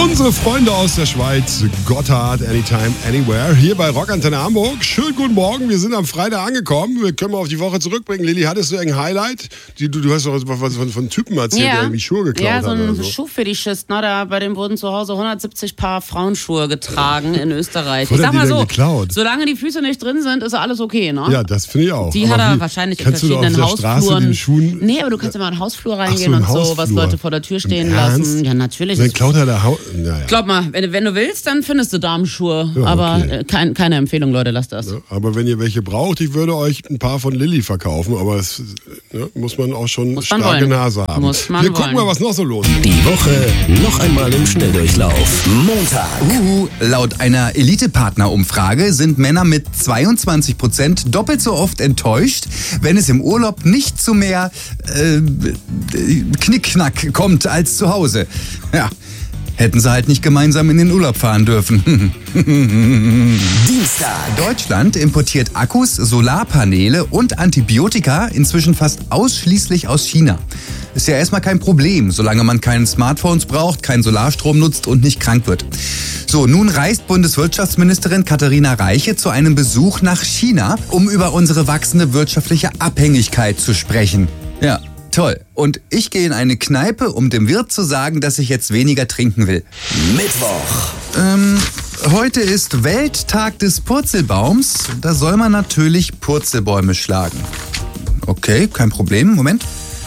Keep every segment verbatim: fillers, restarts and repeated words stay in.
Unsere Freunde aus der Schweiz, Gotthard, Anytime, Anywhere, hier bei Rockantenne Hamburg. Schönen guten Morgen, wir sind am Freitag angekommen. Wir können mal auf die Woche zurückbringen. Lilly, hattest du ein Highlight? Die, du, du hast doch was von, von Typen erzählt, ja. der irgendwie Schuhe geklaut ja, so hat. ein oder so. Schuhfetischist, ne? Da, bei dem wurden zu Hause hundertsiebzig Paar Frauenschuhe getragen in Österreich. Was Ich hat sag die mal denn so, geklaut? solange die Füße nicht drin sind, ist alles okay, ne? Ja, das finde ich auch. Die aber hat er wie, wahrscheinlich in kannst du verschiedenen doch auf der Straße Hausfluren. den Schuhen... Nee, aber du kannst ja mal in den Hausflur reingehen Ach so, im und so, Hausflur. was Leute vor der Tür stehen Im lassen. Ernst? Ja, natürlich. Dann klaut er der Haus... Naja. Glaub mal, wenn, wenn du willst, dann findest du Damenschuhe. Ja, aber okay. äh, kein, keine Empfehlung, Leute, lasst das. Ja, aber wenn ihr welche braucht, ich würde euch ein paar von Lilly verkaufen, aber das ja, muss man auch schon Muss man starke wollen. Nase haben. Muss man Wir gucken wollen. mal, was noch so los ist. Die Woche noch einmal im Schnelldurchlauf. Montag. Uhu, laut einer Elite-Partner-Umfrage sind Männer mit zweiundzwanzig Prozent doppelt so oft enttäuscht, wenn es im Urlaub nicht zu mehr äh, Knickknack kommt als zu Hause. Ja, hätten sie halt nicht gemeinsam in den Urlaub fahren dürfen. Dienstag. Deutschland importiert Akkus, Solarpaneele und Antibiotika inzwischen fast ausschließlich aus China. Ist ja erstmal kein Problem, solange man keine Smartphones braucht, keinen Solarstrom nutzt und nicht krank wird. So, nun reist Bundeswirtschaftsministerin Katharina Reiche zu einem Besuch nach China, um über unsere wachsende wirtschaftliche Abhängigkeit zu sprechen. Ja, toll. Und ich gehe in eine Kneipe, um dem Wirt zu sagen, dass ich jetzt weniger trinken will. Mittwoch. Ähm, heute ist Welttag des Purzelbaums. Da soll man natürlich Purzelbäume schlagen. Okay, kein Problem. Moment.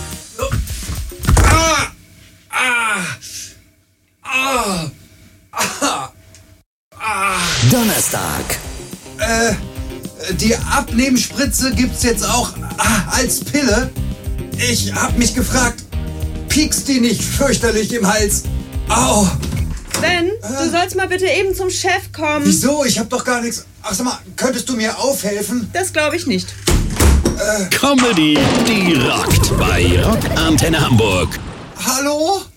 Ah! Ah! Ah! Ah! Ah! Donnerstag. Äh, die Abnehmspritze gibt's jetzt auch ah, als Pille. Ich hab mich gefragt, piekst die nicht fürchterlich im Hals? Au! Sven, du sollst mal bitte eben zum Chef kommen. Wieso? Ich hab doch gar nichts. Ach sag mal, könntest du mir aufhelfen? Das glaube ich nicht. Comedy, die rockt bei Rockantenne Hamburg. Hallo?